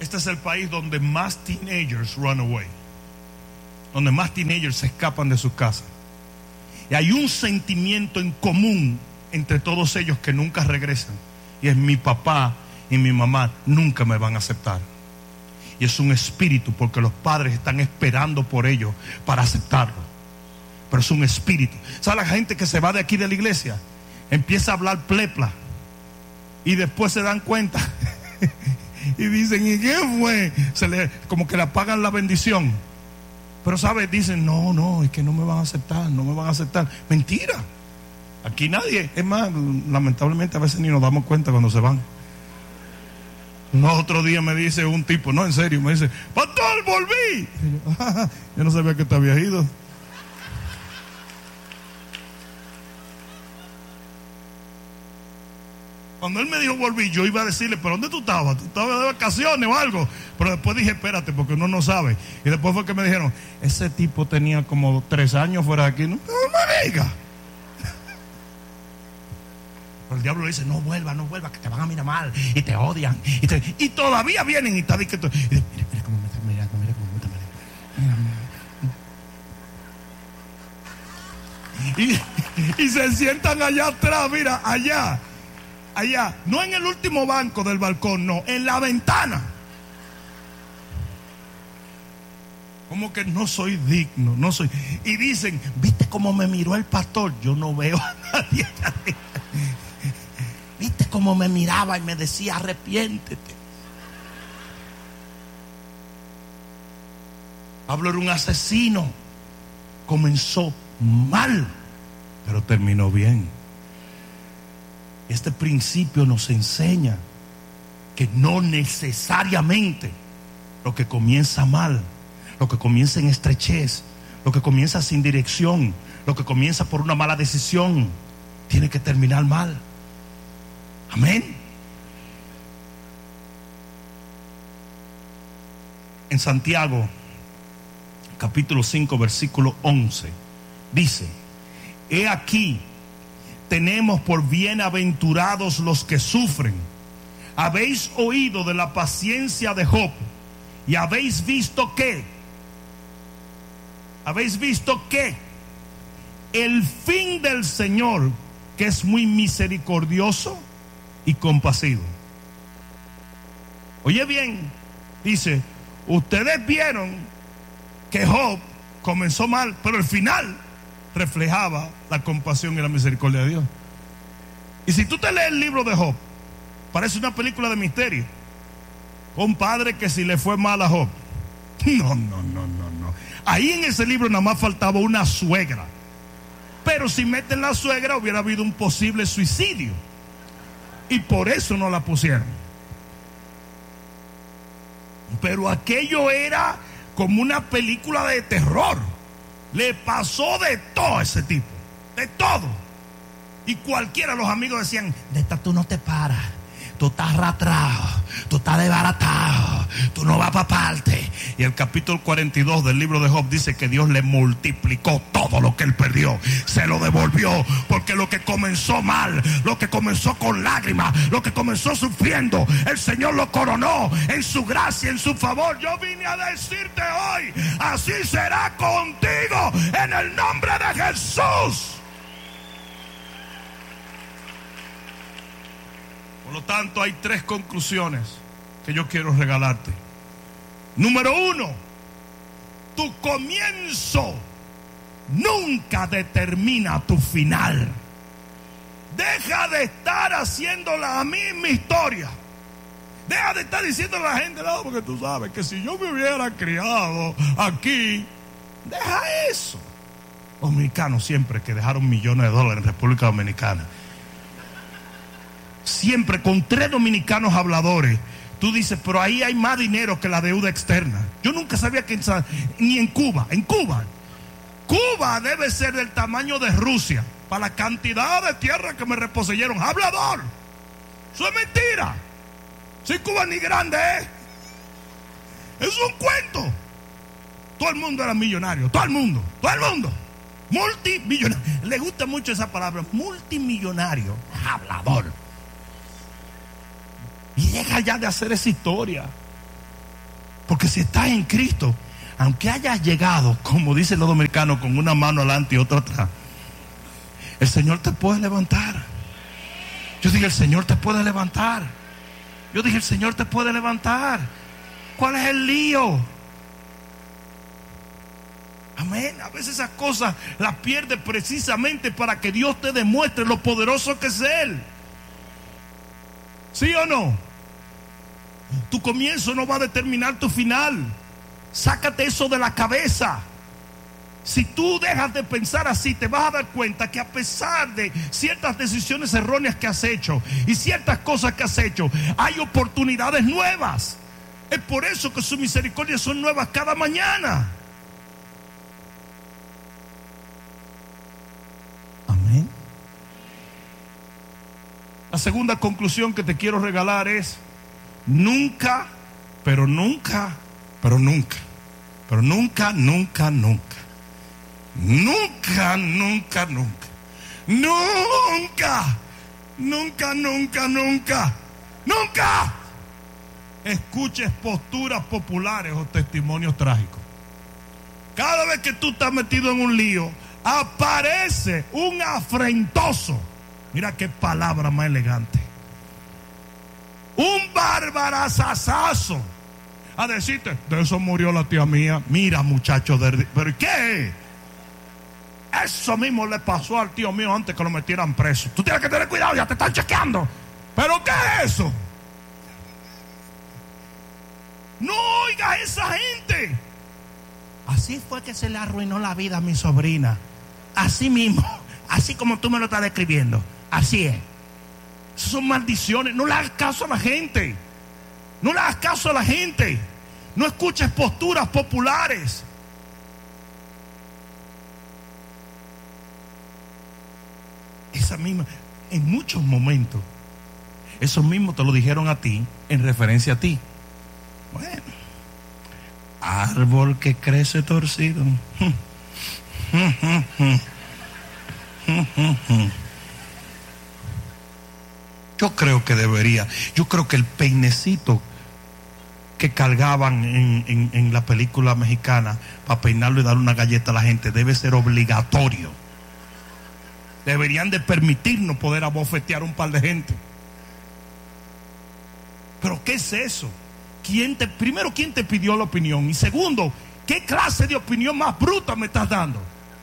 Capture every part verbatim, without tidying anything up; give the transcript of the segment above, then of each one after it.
Este es el país donde más teenagers run away, donde más teenagers se escapan de sus casas. Y hay un sentimiento en común entre todos ellos que nunca regresan, y es: mi papá y mi mamá nunca me van a aceptar. Y es un espíritu, porque los padres están esperando por ellos para aceptarlo, pero es un espíritu. ¿Sabe la gente que se va de aquí de la iglesia? Empieza a hablar plepla y después se dan cuenta y dicen: ¿y qué fue? Se le, como que le apagan la bendición. Pero ¿sabes? Dicen: no, no, es que no me van a aceptar, no me van a aceptar. Mentira. Aquí nadie, es más, lamentablemente a veces ni nos damos cuenta cuando se van. No, otro día me dice un tipo, no, en serio, me dice: pastor, volví. Y yo, ah, yo no sabía que te había ido. Cuando él me dijo volví, yo iba a decirle: ¿pero dónde tú estabas? ¿Tú estabas de vacaciones o algo? Pero después dije: espérate, porque uno no sabe. Y después fue que me dijeron: ese tipo tenía como tres años fuera de aquí. No, no me diga. Pero el diablo le dice: no vuelva, no vuelva, que te van a mirar mal y te odian. Y, te, y todavía vienen y está diciendo: mira, mira cómo me está mirando, mira cómo me está mirando. Y, y se sientan allá atrás, mira, allá. Allá, no en el último banco del balcón, no, en la ventana. Como que no soy digno, no soy. Y dicen: ¿viste cómo me miró el pastor? Yo no veo a nadie. ¿Viste cómo me miraba y me decía: arrepiéntete? Pablo era un asesino. Comenzó mal, pero terminó bien. Este principio nos enseña que no necesariamente lo que comienza mal, lo que comienza en estrechez, lo que comienza sin dirección, lo que comienza por una mala decisión, tiene que terminar mal. Amén. En Santiago, capítulo cinco, versículo once, dice: he aquí, tenemos por bienaventurados los que sufren. Habéis oído de la paciencia de Job, y habéis visto que, habéis visto que el fin del Señor, que es muy misericordioso y compasivo. Oye bien, dice: ustedes vieron que Job comenzó mal, pero el final reflejaba la compasión y la misericordia de Dios. Y si tú te lees el libro de Job, parece una película de misterio. Un padre que si le fue mal a Job. No, no, no, no, no. Ahí en ese libro nada más faltaba una suegra. Pero si meten la suegra, hubiera habido un posible suicidio. Y por eso no la pusieron. Pero aquello era como una película de terror. Le pasó de todo a ese tipo, de todo. Y cualquiera de los amigos decían: de esta tú no te paras, tú estás arrastrado, tú estás desbaratado, tú no vas para parte. Y el capítulo cuarenta y dos del libro de Job dice que Dios le multiplicó todo lo que él perdió, se lo devolvió, porque lo que comenzó mal, lo que comenzó con lágrimas, lo que comenzó sufriendo, el Señor lo coronó en su gracia, en su favor. Yo vine a decirte hoy: así será contigo en el nombre de Jesús. Por lo tanto, hay tres conclusiones que yo quiero regalarte. Número uno: tu comienzo nunca determina tu final. Deja de estar haciendo la misma historia. Deja de estar diciendo a la gente: no, porque tú sabes que si yo me hubiera criado aquí. Deja eso. Los dominicanos siempre que dejaron millones de dólares en República Dominicana, siempre con tres dominicanos habladores, tú dices: pero ahí hay más dinero que la deuda externa. Yo nunca sabía que en, ni en Cuba, en Cuba, Cuba debe ser del tamaño de Rusia para la cantidad de tierra que me reposeyeron. Hablador, eso es mentira. Si Cuba ni grande es, es un cuento. Todo el mundo era millonario, todo el mundo, todo el mundo, multimillonario. Le gusta mucho esa palabra, multimillonario, hablador. Y deja ya de hacer esa historia. Porque si estás en Cristo, aunque hayas llegado, como dicen los dominicanos, con una mano adelante y otra atrás, el Señor te puede levantar. Yo dije, el Señor te puede levantar. Yo dije, el Señor te puede levantar. ¿Cuál es el lío? Amén. A veces esas cosas las pierdes precisamente para que Dios te demuestre lo poderoso que es Él. ¿Sí o no? Tu comienzo no va a determinar tu final. Sácate eso de la cabeza. Si tú dejas de pensar así, te vas a dar cuenta que a pesar de ciertas decisiones erróneas que has hecho y ciertas cosas que has hecho, hay oportunidades nuevas. Es por eso que sus misericordias son nuevas cada mañana. Amén. La segunda conclusión que te quiero regalar es: nunca, pero nunca, pero nunca, pero nunca, nunca, nunca, nunca, nunca, nunca, nunca, nunca, nunca, nunca, nunca escuches posturas populares o testimonios trágicos. Cada vez que tú estás metido en un lío, aparece un afrentoso. Mira qué palabra más elegante. Un barbarazazazo a decirte: de eso murió la tía mía. Mira, muchacho, de... ¿pero qué? Eso mismo le pasó al tío mío antes que lo metieran preso. Tú tienes que tener cuidado, ya te están chequeando. ¿Pero qué es eso? No oigas a esa gente. Así fue que se le arruinó la vida a mi sobrina. Así mismo, así como tú me lo estás describiendo. Así es. Esas son maldiciones. No le hagas caso a la gente. No le hagas caso a la gente. No escuches posturas populares. Esa misma, en muchos momentos, esos mismos te lo dijeron a ti en referencia a ti. Bueno, árbol que crece torcido. Yo creo que debería, yo creo que el peinecito que cargaban en, en, en la película mexicana para peinarlo y darle una galleta a la gente debe ser obligatorio. Deberían de permitirnos poder abofetear un par de gente. Pero ¿qué es eso? ¿Quién te, primero, ¿quién te pidió la opinión? Y segundo, ¿qué clase de opinión más bruta me estás dando?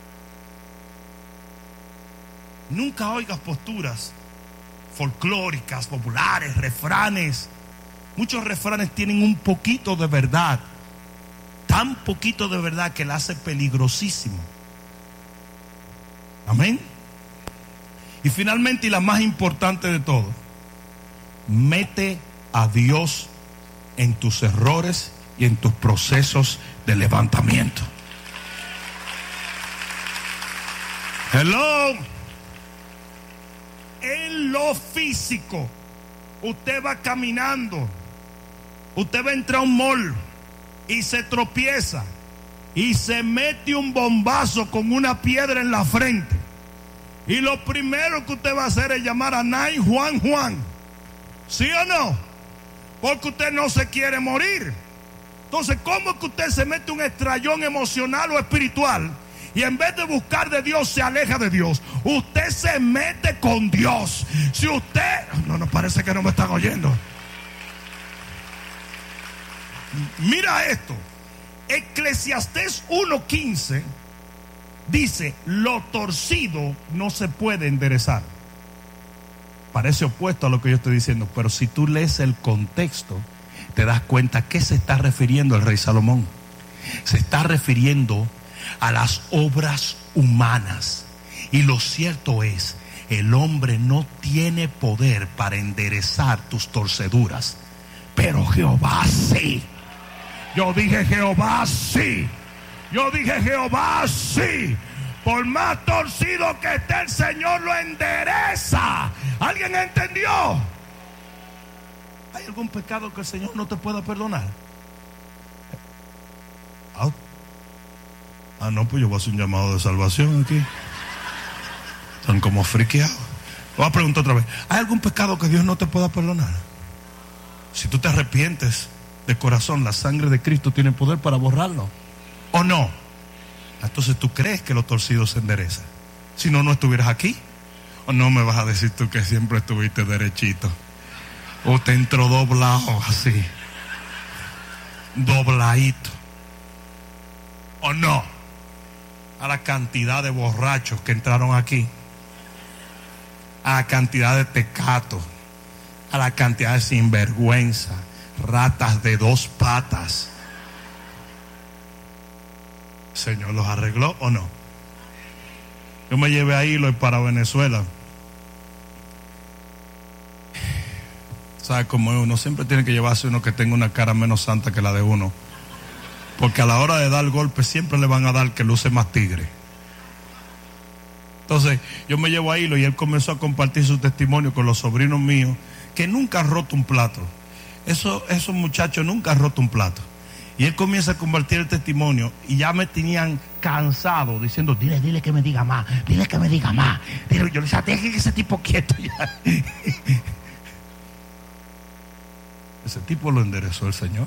Nunca oigas posturas folclóricas, populares, refranes. Muchos refranes tienen un poquito de verdad, tan poquito de verdad que la hace peligrosísimo. Amén. Y finalmente, y la más importante de todo, mete a Dios en tus errores y en tus procesos de levantamiento. Hello. En lo físico, usted va caminando, usted va a entrar a un mall y se tropieza y se mete un bombazo con una piedra en la frente. Y lo primero que usted va a hacer es llamar a Nai Juan Juan. ¿Sí o no? Porque usted no se quiere morir. Entonces, ¿cómo es que usted se mete un estrellón emocional o espiritual y en vez de buscar de Dios se aleja de Dios? Usted se mete con Dios. Si usted... No, no, parece que no me están oyendo. Mira esto. Eclesiastés uno quince dice: lo torcido no se puede enderezar. Parece opuesto a lo que yo estoy diciendo, pero si tú lees el contexto, te das cuenta a qué se está refiriendo el rey Salomón. Se está refiriendo a las obras humanas. Y lo cierto es, el hombre no tiene poder para enderezar tus torceduras, pero Jehová sí. Yo dije Jehová sí. Yo dije Jehová sí. Por más torcido que esté, el Señor lo endereza. ¿Alguien entendió? ¿Hay algún pecado que el Señor no te pueda perdonar? Ah, ah no, pues yo voy a hacer un llamado de salvación aquí. Están como friqueados. Voy a preguntar otra vez: ¿hay algún pecado que Dios no te pueda perdonar? Si tú te arrepientes de corazón, la sangre de Cristo tiene poder para borrarlo. ¿O no? Entonces tú crees que lo torcido se endereza. Si no, no estuvieras aquí. ¿O no me vas a decir tú que siempre estuviste derechito? ¿O te entró doblado así? Dobladito. ¿O no? A la cantidad de borrachos que entraron aquí, a la cantidad de tecatos, a la cantidad de sinvergüenza, ratas de dos patas. ¿El Señor los arregló o no? Yo me llevé a Hilo para Venezuela. ¿Sabe cómo es? Uno siempre tiene que llevarse uno que tenga una cara menos santa que la de uno, porque a la hora de dar golpe siempre le van a dar que luce más tigre. Entonces yo me llevo a Hilo y él comenzó a compartir su testimonio con los sobrinos míos, que nunca han roto un plato. Eso, esos muchachos nunca han roto un plato. Y él comienza a compartir el testimonio y ya me tenían cansado diciendo, dile, dile que me diga más, dile que me diga más. Pero yo le decía, deje que ese tipo quieto ya. Ese tipo lo enderezó el Señor.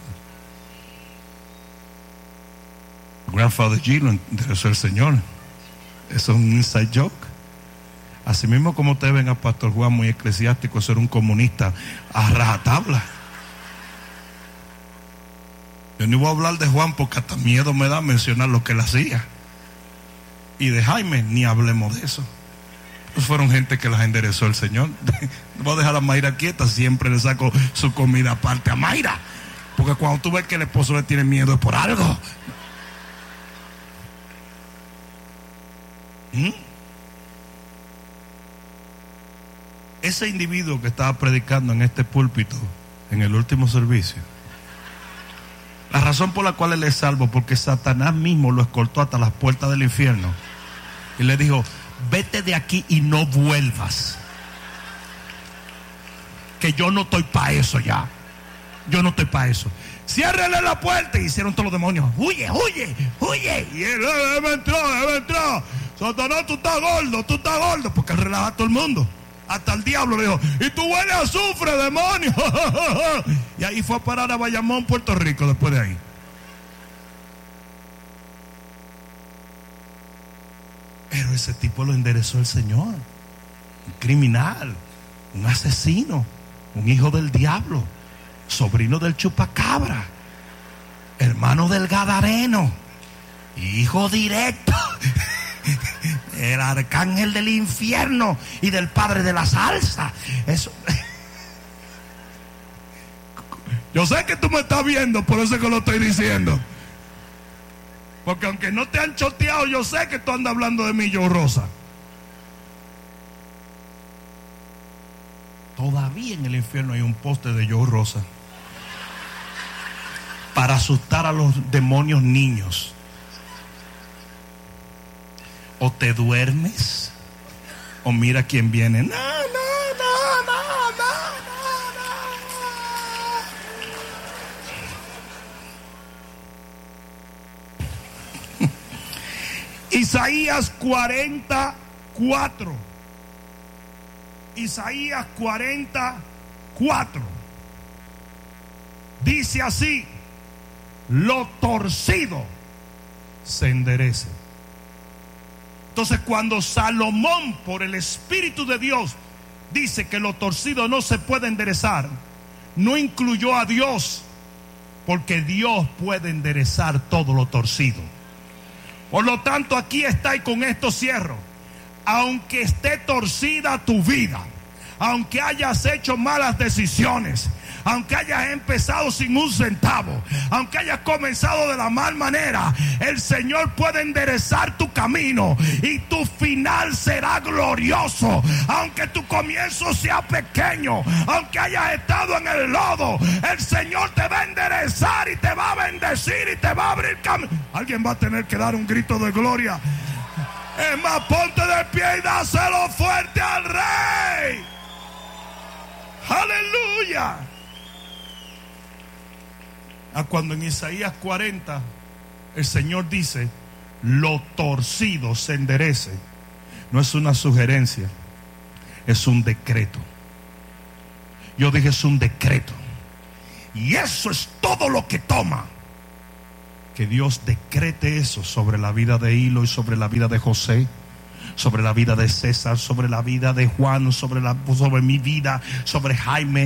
Grandfather G lo enderezó el Señor. Eso es un inside joke. Así mismo como ustedes ven a Pastor Juan muy eclesiástico, ser un comunista a rajatabla. Yo no voy a hablar de Juan porque hasta miedo me da mencionar lo que él hacía. Y de Jaime ni hablemos de eso. Pues fueron gente que las enderezó el Señor. No voy a dejar a Mayra quieta, siempre le saco su comida aparte a Mayra, porque cuando tú ves que el esposo le tiene miedo es por algo. ¿Mm? Ese individuo que estaba predicando en este púlpito en el último servicio, la razón por la cual él es salvo, porque Satanás mismo lo escoltó hasta las puertas del infierno y le dijo, vete de aquí y no vuelvas, que yo no estoy para eso ya. Yo no estoy para eso. Ciérrele la puerta. Y hicieron todos los demonios, huye, huye, huye. Y él, él me entró, él me entró. Satanás, tú estás gordo, tú estás gordo, porque él relaja a todo el mundo. Hasta el diablo le dijo, y tú hueles a azufre, demonio. Y ahí fue a parar a Bayamón, Puerto Rico, después de ahí. Pero ese tipo lo enderezó el Señor. Un criminal, un asesino, un hijo del diablo, sobrino del chupacabra, hermano del gadareno, hijo directo el arcángel del infierno y del padre de la salsa. Eso. Yo sé que tú me estás viendo, por eso es que lo estoy diciendo. Porque aunque no te han choteado, yo sé que tú andas hablando de mí, yo Rosa. Todavía en el infierno hay un poste de Joe Rosa para asustar a los demonios niños. O te duermes o mira quién viene. No, no, no, no, no, no, no. Isaías cuarenta y cuatro. Isaías cuarenta y cuatro dice así: lo torcido se enderece. Entonces, cuando Salomón, por el Espíritu de Dios, dice que lo torcido no se puede enderezar, no incluyó a Dios, porque Dios puede enderezar todo lo torcido. Por lo tanto, aquí está, y con esto cierro. Aunque esté torcida tu vida, aunque hayas hecho malas decisiones, aunque hayas empezado sin un centavo, aunque hayas comenzado de la mal manera, el Señor puede enderezar tu camino y tu final será glorioso. Aunque tu comienzo sea pequeño, aunque hayas estado en el lodo, el Señor te va a enderezar y te va a bendecir y te va a abrir camino. Alguien va a tener que dar un grito de gloria. Es más, ponte de pie y dáselo fuerte al Rey. Aleluya. A cuando en Isaías cuarenta el Señor dice lo torcido se enderece, no es una sugerencia, es un decreto. Yo dije es un decreto. y eso es todo lo que toma. Que Dios decrete eso sobre la vida de Hilo y sobre la vida de José, sobre la vida de César, sobre la vida de Juan, sobre, la, sobre mi vida, sobre Jaime,